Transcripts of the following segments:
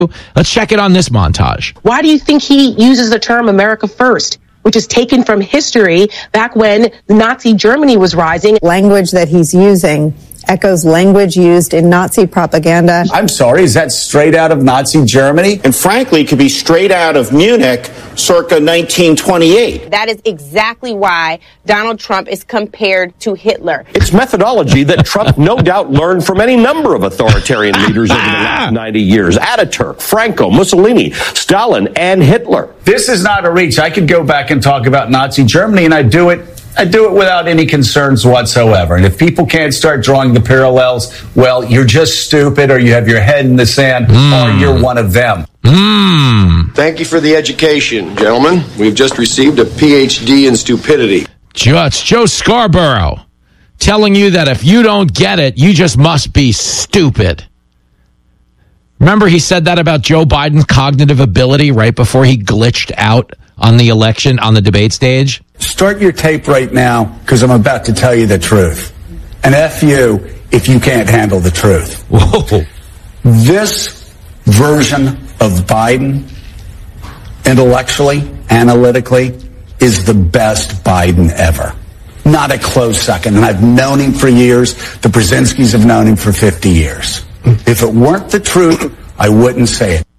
Let's check it on this montage. Why do you think he uses the term America First, which is taken from history back when Nazi Germany was rising? Language that he's using echoes language used in Nazi propaganda. I'm sorry, is that straight out of Nazi Germany? And frankly, it could be straight out of Munich circa 1928. That is exactly why Donald Trump is compared to Hitler. It's methodology that Trump no doubt learned from any number of authoritarian leaders over the last 90 years. Ataturk, Franco, Mussolini, Stalin, and Hitler. This is not a reach. I could go back and talk about Nazi Germany, and I do it without any concerns whatsoever. And if people can't start drawing the parallels, well, you're just stupid, or you have your head in the sand, or you're one of them. Thank you for the education, gentlemen. We've just received a PhD in stupidity. It's Joe Scarborough telling you that if you don't get it, you just must be stupid. Remember he said that about Joe Biden's cognitive ability right before he glitched out on the election, on the debate stage? Start your tape right now, because I'm about to tell you the truth. And F you if you can't handle the truth. Whoa. This version of Biden, intellectually, analytically, is the best Biden ever. Not a close second. And I've known him for years. The Brzezinskis have known him for 50 years. If it weren't the truth, I wouldn't say it.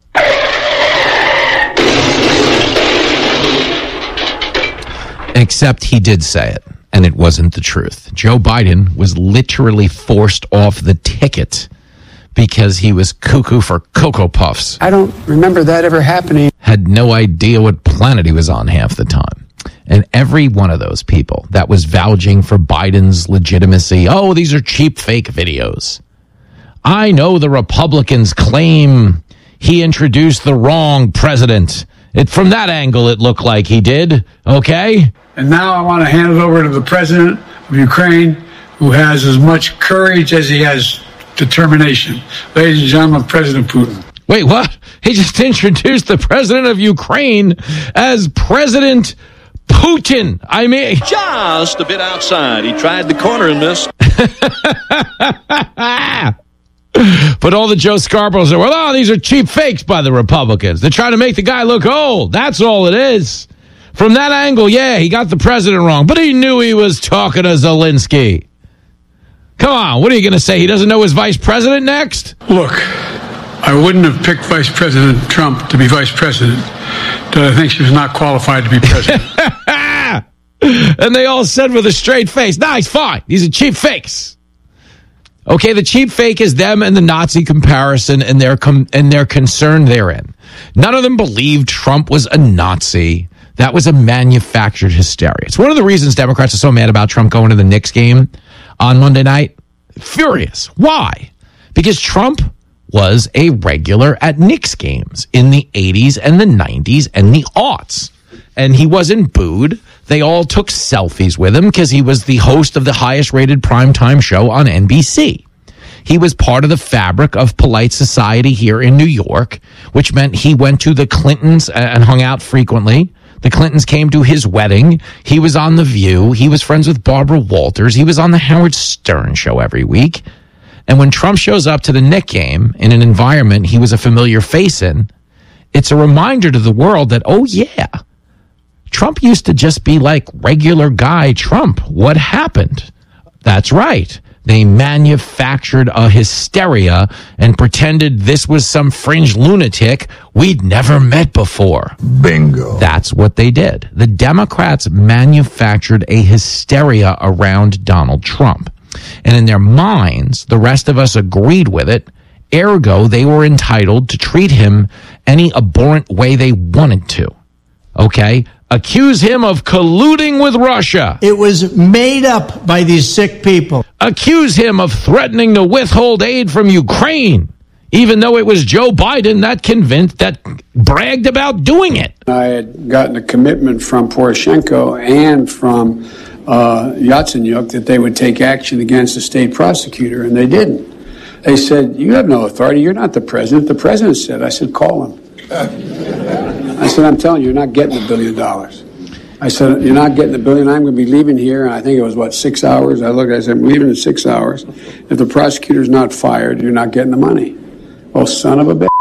Except he did say it, and it wasn't the truth. Joe Biden was literally forced off the ticket because he was cuckoo for Cocoa Puffs. I don't remember that ever happening. Had no idea what planet he was on half the time. And every one of those people that was vouching for Biden's legitimacy, oh, these are cheap fake videos. I know the Republicans claim he introduced the wrong president. From that angle, it looked like he did, okay? And now I want to hand it over to the president of Ukraine, who has as much courage as he has determination. Ladies and gentlemen, President Putin. Wait, what? He just introduced the president of Ukraine as President Putin. I mean, just a bit outside. He tried the corner and missed. But all the Joe Scarboroughs are, well, these are cheap fakes by the Republicans. They're trying to make the guy look old. That's all it is. From that angle, yeah, he got the president wrong, but he knew he was talking to Zelensky. Come on, what are you going to say? He doesn't know his vice president next? Look, I wouldn't have picked Vice President Trump to be vice president, but I think she was not qualified to be president. And they all said with a straight face, nah, he's fine. These are cheap fakes. Okay, the cheap fake is them and the Nazi comparison and their concern therein. None of them believed Trump was a Nazi. That was a manufactured hysteria. It's one of the reasons Democrats are so mad about Trump going to the Knicks game on Monday night. Furious. Why? Because Trump was a regular at Knicks games in the 80s and the 90s and the aughts. And he wasn't booed. They all took selfies with him because he was the host of the highest rated primetime show on NBC. He was part of the fabric of polite society here in New York, which meant he went to the Clintons and hung out frequently. The Clintons came to his wedding. He was on The View. He was friends with Barbara Walters. He was on the Howard Stern show every week. And when Trump shows up to the Knicks game in an environment he was a familiar face in, it's a reminder to the world that, oh yeah, Trump used to just be like regular guy Trump. What happened? That's right. They manufactured a hysteria and pretended this was some fringe lunatic we'd never met before. Bingo. That's what they did. The Democrats manufactured a hysteria around Donald Trump. And in their minds, the rest of us agreed with it. Ergo, they were entitled to treat him any abhorrent way they wanted to. Okay? Accuse him of colluding with Russia. It was made up by these sick people. Accuse him of threatening to withhold aid from Ukraine, even though it was Joe Biden that bragged about doing it. I had gotten a commitment from Poroshenko and from Yatsenyuk that they would take action against the state prosecutor, and they didn't. They said, you have no authority. You're not the president. The president said. I said, call him. I said, I'm telling you, you're not getting $1 billion. I said, you're not getting $1 billion. I'm going to be leaving here. And I think it was, 6 hours? I said, I'm leaving in 6 hours. If the prosecutor's not fired, you're not getting the money. Oh, son of a bitch.